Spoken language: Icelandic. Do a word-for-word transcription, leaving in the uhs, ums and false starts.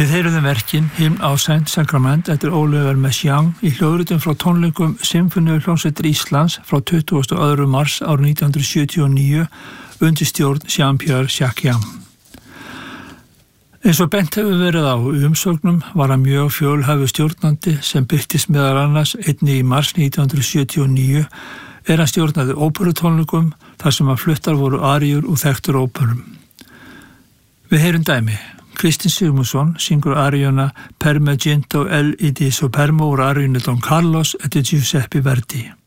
Við heyruðum verkin Hymn á Saint Sacrament eftir Oliver Messiaen í hljóðritum frá tónleikum Sinfóníuhljómsveitar Íslands frá tuttugasta og annan mars árið nítján hundruð sjötíu og níu undir stjórn Jean-Pierre Jacquiet. Eins og bent hefur verið á í umsögnum var hann mjög fjölhæfur stjórnandi sem birtist meðal annars einnig í mars nítján hundruð sjötíu og níu er hann stjórnaði óperutónleikum þar sem að fluttar voru aríur og þekktur óperum. Við heyrum dæmi. Kristinn Sigmundsson syngur aríuna Per me gento el idi sopermo úr aríunni Don Carlos eftir Giuseppe Verdi.